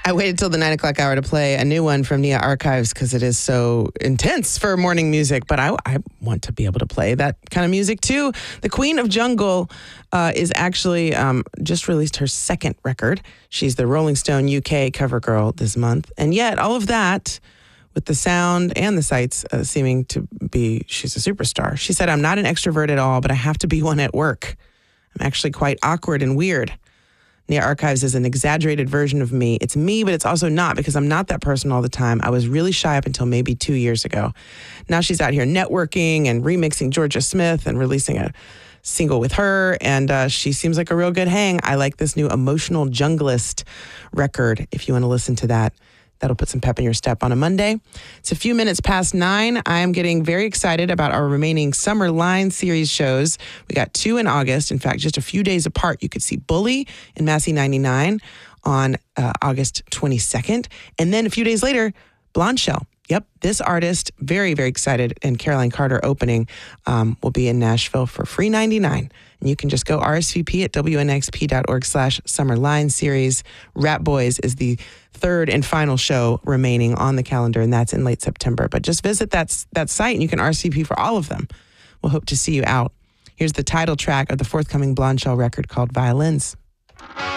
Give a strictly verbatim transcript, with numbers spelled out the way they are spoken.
I waited till the nine o'clock hour to play a new one from Nia Archives because it is so intense for morning music. But I, I want to be able to play that kind of music too. The Queen of Jungle uh, is actually um, just released her second record. She's the Rolling Stone U K cover girl this month. And yet all of that, with the sound and the sights uh, seeming to be, she's a superstar. She said, I'm not an extrovert at all, but I have to be one at work. I'm actually quite awkward and weird. Nia Archives is an exaggerated version of me. It's me, but it's also not because I'm not that person all the time. I was really shy up until maybe two years ago. Now she's out here networking and remixing Georgia Smith and releasing a single with her. And uh, she seems like a real good hang. I like this new Emotional Junglist record. If you want to listen to that, that'll put some pep in your step on a Monday. It's a few minutes past nine. I am getting very excited about our remaining Summer Line series shows. We got two in August. In fact, just a few days apart, you could see Bully in Massey ninety-nine on uh, August twenty-second. And then a few days later, Blonde Shell. Yep, this artist, very, very excited, and Caroline Carter opening, um, will be in Nashville for free ninety-nine. And you can just go R S V P at W N X P dot org slash Summer Line Series. Rat Boys is the third and final show remaining on the calendar, and that's in late September. But just visit that, that site, and you can R S V P for all of them. We'll hope to see you out. Here's the title track of the forthcoming Blonde Shell record called Violins.